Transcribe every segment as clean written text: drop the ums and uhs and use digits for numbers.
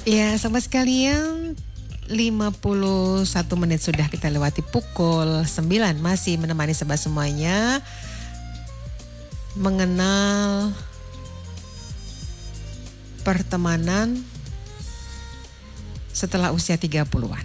Ya, sobat sekalian, 51 menit sudah kita lewati pukul 9. Masih menemani sobat semuanya mengenal pertemanan setelah usia 30-an.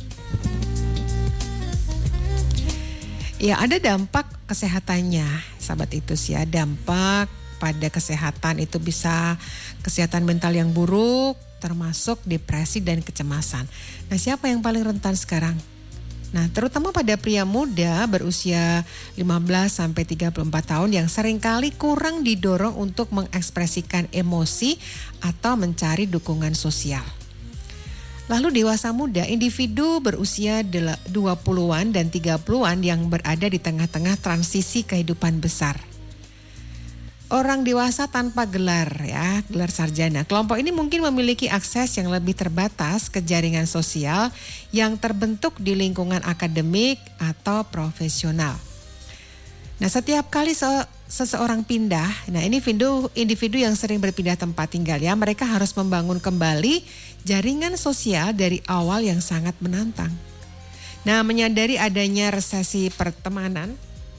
Ya, ada dampak kesehatannya, sahabat itu sih ya. Dampak pada kesehatan itu bisa kesehatan mental yang buruk, termasuk depresi dan kecemasan. Nah, siapa yang paling rentan sekarang? Nah, terutama pada pria muda berusia 15 sampai 34 tahun yang seringkali kurang didorong untuk mengekspresikan emosi atau mencari dukungan sosial. Lalu dewasa muda, individu berusia 20-an dan 30-an yang berada di tengah-tengah transisi kehidupan besar. Orang dewasa tanpa gelar ya, gelar sarjana. Kelompok ini mungkin memiliki akses yang lebih terbatas ke jaringan sosial yang terbentuk di lingkungan akademik atau profesional. Nah, setiap kali seseorang pindah, nah ini individu yang sering berpindah tempat tinggal ya, mereka harus membangun kembali jaringan sosial dari awal yang sangat menantang. Nah, menyadari adanya resesi pertemanan,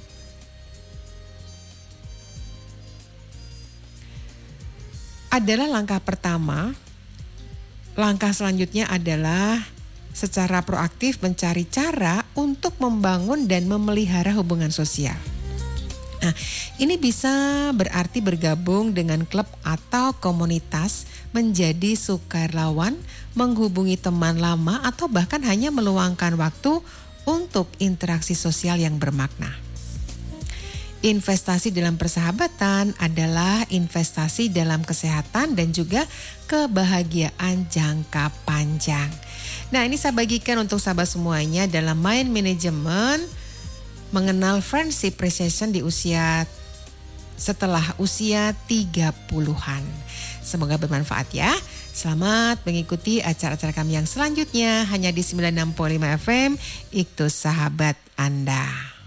adalah langkah pertama. Langkah selanjutnya adalah secara proaktif mencari cara untuk membangun dan memelihara hubungan sosial. Nah, ini bisa berarti bergabung dengan klub atau komunitas, menjadi sukarelawan, menghubungi teman lama, atau bahkan hanya meluangkan waktu untuk interaksi sosial yang bermakna. Investasi dalam persahabatan adalah investasi dalam kesehatan dan juga kebahagiaan jangka panjang. Nah, ini saya bagikan untuk sahabat semuanya dalam Mind Management, mengenal friendship appreciation di usia setelah usia 30-an. Semoga bermanfaat ya. Selamat mengikuti acara-acara kami yang selanjutnya hanya di 96.5 FM, Iktus Sahabat Anda.